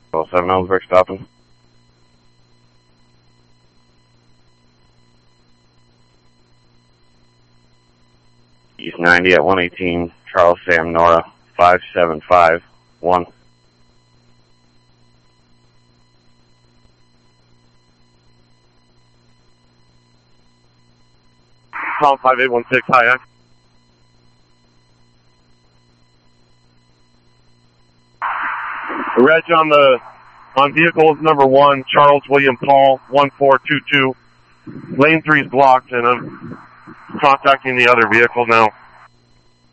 7 Ellensburg stopping. East 90 at 118, Charles Sam Nora, 5751. Call 5816, hi. Reg on vehicle number 1, Charles William Paul, 1422. Lane 3 is blocked, and I'm contacting the other vehicle now.